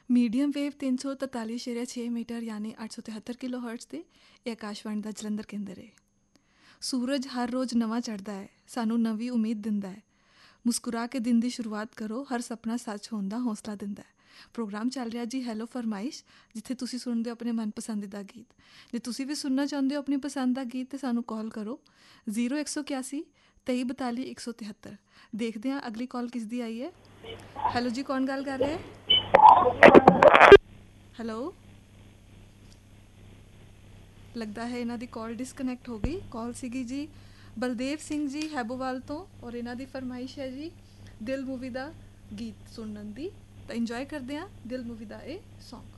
Medium wave 343.6 metre ਯਾਨੀ 873 kilo hertz 'ਤੇ ਇਹ ਆਕਾਸ਼ਵਾਣੀ ਦਾ ਜਲੰਧਰ ਕੇਂਦਰ ਹੈ। ਸੂਰਜ ਹਰ ਰੋਜ਼ ਨਵਾਂ ਚੜ੍ਹਦਾ ਹੈ, ਸਾਨੂੰ ਨਵੀਂ ਉਮੀਦ ਦਿੰਦਾ ਹੈ। ਮੁਸਕਰਾ ਕੇ ਦਿਨ ਦੀ ਸ਼ੁਰੂਆਤ ਕਰੋ, ਹਰ ਸੁਪਨਾ ਸੱਚ ਹੋਣ ਦਾ ਹੌਸਲਾ ਦਿੰਦਾ ਹੈ। ਪ੍ਰੋਗਰਾਮ ਚੱਲ ਰਿਹਾ ਜੀ ਹੈਲੋ ਫਰਮਾਇਸ਼, ਜਿੱਥੇ ਤੁਸੀਂ ਸੁਣਦੇ ਹੋ ਆਪਣੇ ਮਨਪਸੰਦੀਦਾ ਗੀਤ। ਜੇ ਤੁਸੀਂ ਵੀ ਸੁਣਨਾ ਚਾਹੁੰਦੇ ਹੋ ਆਪਣੀ ਪਸੰਦ ਦਾ ਗੀਤ ਤਾਂ ਸਾਨੂੰ ਕਾਲ ਕਰੋ 0181 2342 173। ਦੇਖਦੇ ਹਾਂ ਅਗਲੀ ਕਾਲ ਕਿਸ ਦੀ ਆਈ ਹੈ। ਹੈਲੋ ਜੀ, ਕੌਣ ਗੱਲ ਕਰ ਰਿਹਾ ਹੈ? ਹੈਲੋ, ਲੱਗਦਾ ਹੈ ਇਹਨਾਂ ਦੀ ਕਾਲ ਡਿਸਕਨੈਕਟ ਹੋ ਗਈ। ਕਾਲ ਸੀਗੀ ਜੀ ਬਲਦੇਵ ਸਿੰਘ ਜੀ ਹੈਬੋਵਾਲ ਤੋਂ, ਔਰ ਇਹਨਾਂ ਦੀ ਫਰਮਾਇਸ਼ ਹੈ ਜੀ ਦਿਲ ਮੂਵੀ ਦਾ ਗੀਤ ਸੁਣਨ ਦੀ। ਤਾਂ ਇੰਜੋਏ ਕਰਦੇ ਹਾਂ ਦਿਲ ਮੂਵੀ ਦਾ ਇਹ ਸੌਂਗ।